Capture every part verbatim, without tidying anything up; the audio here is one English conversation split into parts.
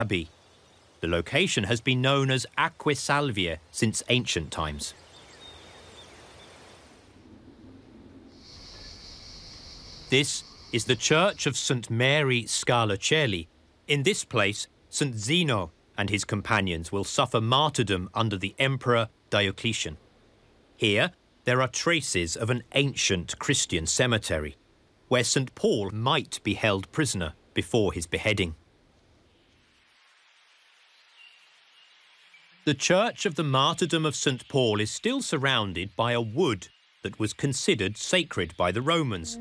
Abbey. The location has been known as Acque Salviae since ancient times. This is the Church of Saint Mary Scala Coeli. In this place, Saint Zeno and his companions will suffer martyrdom under the Emperor Diocletian. Here, there are traces of an ancient Christian cemetery, where Saint Paul might be held prisoner before his beheading. The Church of the Martyrdom of Saint Paul is still surrounded by a wood that was considered sacred by the Romans.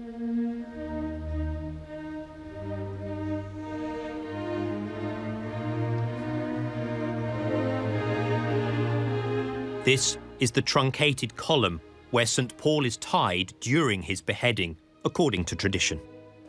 This is the truncated column where Saint Paul is tied during his beheading, according to tradition.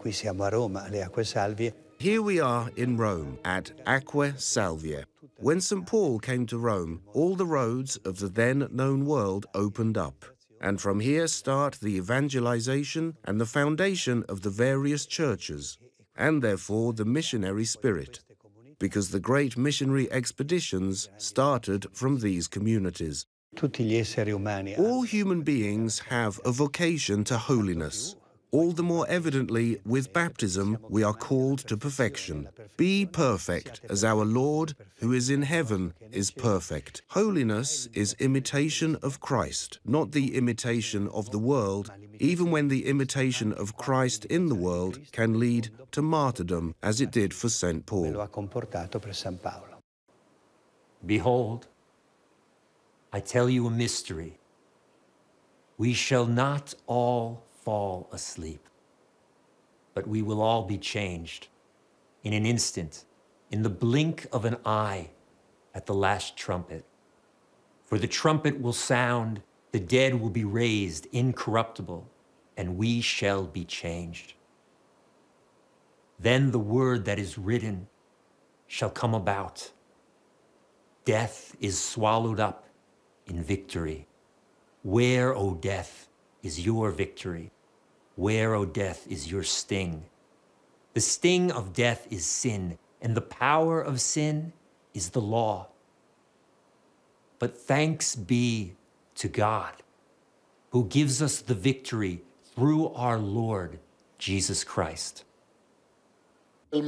Here we are in Rome at Acque Salviae. When Saint Paul came to Rome, all the roads of the then known world opened up. And from here start the evangelization and the foundation of the various churches, and therefore the missionary spirit, because the great missionary expeditions started from these communities. All human beings have a vocation to holiness. All the more evidently, with baptism, we are called to perfection. Be perfect, as our Lord, who is in heaven, is perfect. Holiness is imitation of Christ, not the imitation of the world, even when the imitation of Christ in the world can lead to martyrdom, as it did for Saint Paul. Behold, I tell you a mystery. We shall not all fall asleep, but we will all be changed in an instant, in the blink of an eye, at the last trumpet. For the trumpet will sound, the dead will be raised incorruptible, and we shall be changed. Then the word that is written shall come about. Death is swallowed up in victory. Where, O death, is your victory? Where, O death, is your sting? The sting of death is sin, and the power of sin is the law. But thanks be to God, who gives us the victory through our Lord Jesus Christ. The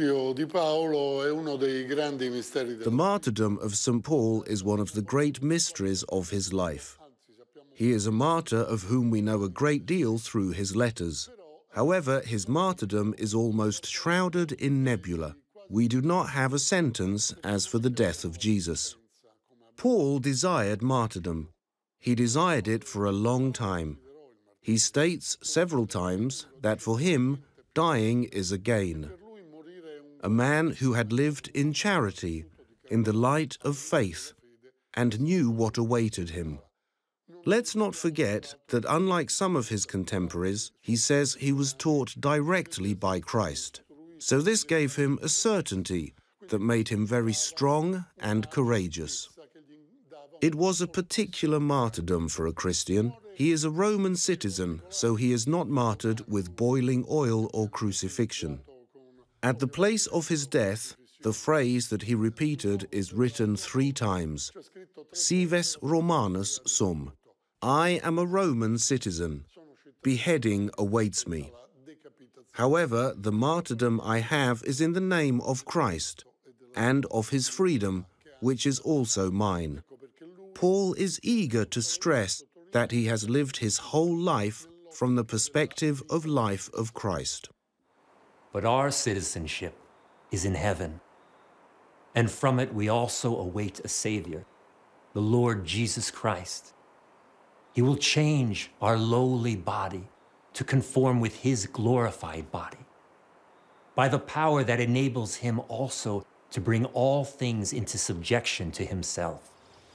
martyrdom of Saint Paul is one of the great mysteries of his life. He is a martyr of whom we know a great deal through his letters. However, his martyrdom is almost shrouded in nebula. We do not have a sentence as for the death of Jesus. Paul desired martyrdom. He desired it for a long time. He states several times that for him, dying is a gain. A man who had lived in charity, in the light of faith, and knew what awaited him. Let's not forget that unlike some of his contemporaries, he says he was taught directly by Christ. So this gave him a certainty that made him very strong and courageous. It was a particular martyrdom for a Christian. He is a Roman citizen, so he is not martyred with boiling oil or crucifixion. At the place of his death, the phrase that he repeated is written three times. Cives Romanus sum. I am a Roman citizen. Beheading awaits me. However, the martyrdom I have is in the name of Christ and of his freedom, which is also mine. Paul is eager to stress that he has lived his whole life from the perspective of life of Christ. But our citizenship is in heaven, and from it we also await a Savior, the Lord Jesus Christ. He will change our lowly body to conform with his glorified body, by the power that enables him also to bring all things into subjection to himself.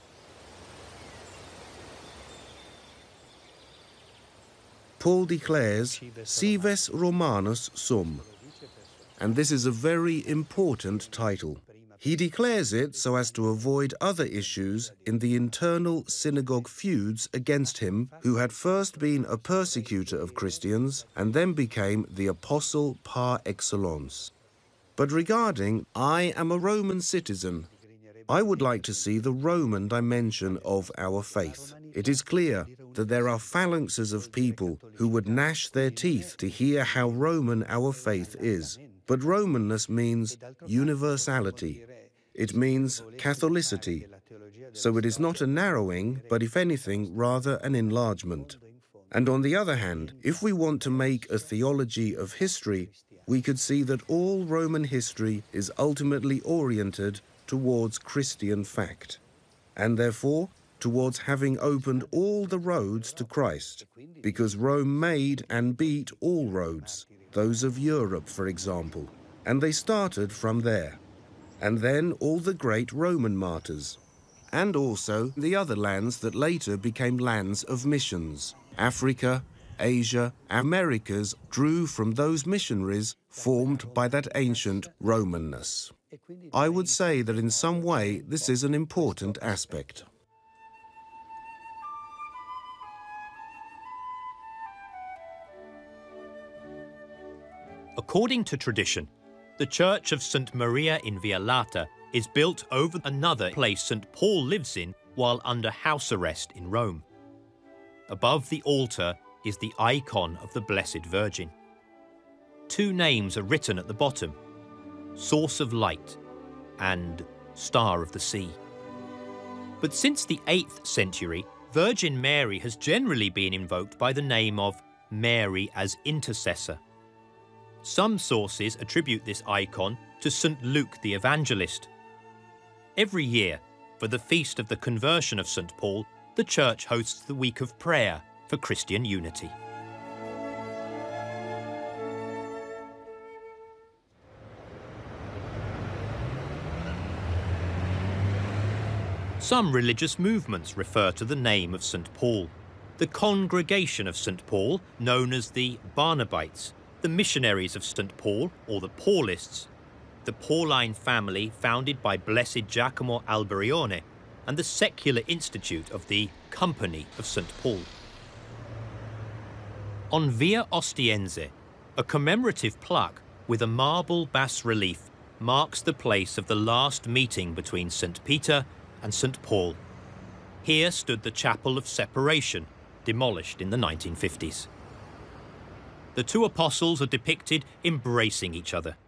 Paul declares, Cives Romanus sum, and this is a very important title. He declares it so as to avoid other issues in the internal synagogue feuds against him, who had first been a persecutor of Christians and then became the apostle par excellence. But regarding I am a Roman citizen, I would like to see the Roman dimension of our faith. It is clear that there are phalanxes of people who would gnash their teeth to hear how Roman our faith is. But Romanness means universality. It means Catholicity. So it is not a narrowing, but if anything, rather an enlargement. And on the other hand, if we want to make a theology of history, we could see that all Roman history is ultimately oriented towards Christian fact, and therefore towards having opened all the roads to Christ, because Rome made and beat all roads, those of Europe, for example, and they started from there. And then all the great Roman martyrs, and also the other lands that later became lands of missions. Africa, Asia, Americas drew from those missionaries formed by that ancient Romanness. I would say that in some way this is an important aspect. According to tradition, the Church of Saint Maria in Via Lata is built over another place Saint Paul lives in while under house arrest in Rome. Above the altar is the icon of the Blessed Virgin. Two names are written at the bottom: Source of Light and Star of the Sea. But since the eighth century, Virgin Mary has generally been invoked by the name of Mary as Intercessor. Some sources attribute this icon to Saint Luke the Evangelist. Every year, for the feast of the conversion of Saint Paul, the Church hosts the Week of Prayer for Christian unity. Some religious movements refer to the name of Saint Paul. The Congregation of Saint Paul, known as the Barnabites, the Missionaries of Saint Paul, or the Paulists, the Pauline family founded by Blessed Giacomo Alberione, and the Secular Institute of the Company of Saint Paul. On Via Ostiense, a commemorative plaque with a marble bas-relief marks the place of the last meeting between Saint Peter and Saint Paul. Here stood the Chapel of Separation, demolished in the nineteen fifties. The two apostles are depicted embracing each other.